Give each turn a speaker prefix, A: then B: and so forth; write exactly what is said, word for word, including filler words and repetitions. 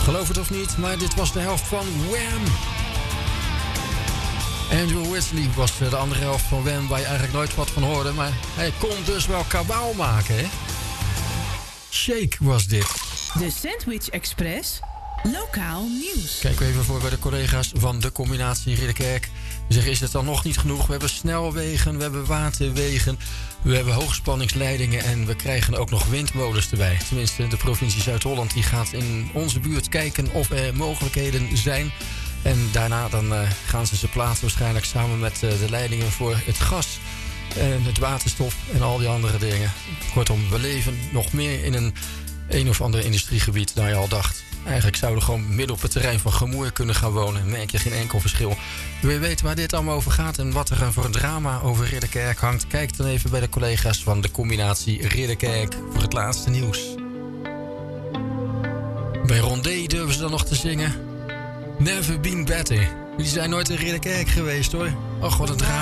A: Geloof het of niet, maar dit was de helft van Wham! Andrew Whitley was de andere helft van Wham, waar je eigenlijk nooit wat van hoorde. Maar hij kon dus wel kabaal maken, hè? Shake was dit.
B: De Sandwich Express, lokaal nieuws.
A: Kijken we even voor bij de collega's van de combinatie Ridderkerk. Die zeggen, is het dan nog niet genoeg? We hebben snelwegen, we hebben waterwegen, we hebben hoogspanningsleidingen en we krijgen ook nog windmolens erbij. Tenminste, de provincie Zuid-Holland die gaat in onze buurt kijken of er mogelijkheden zijn. En daarna dan, uh, gaan ze ze plaatsen waarschijnlijk samen met uh, de leidingen voor het gas en het waterstof en al die andere dingen. Kortom, we leven nog meer in een een of ander industriegebied dan je al dacht. Eigenlijk zouden we gewoon midden op het terrein van Gemoer kunnen gaan wonen. Merk je geen enkel verschil. Wil je weten waar dit allemaal over gaat en wat er voor een drama over Ridderkerk hangt? Kijk dan even bij de collega's van de combinatie Ridderkerk voor het laatste nieuws. Bij Rondé durven ze dan nog te zingen. Never been better. Die zijn nooit in Ridderkerk geweest hoor. Och, wat een drama.